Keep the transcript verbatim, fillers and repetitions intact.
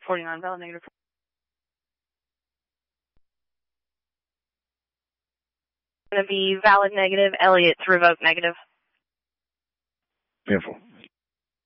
forty-nine, valid negative. Going to be valid negative, Elliot to revoke negative. Beautiful.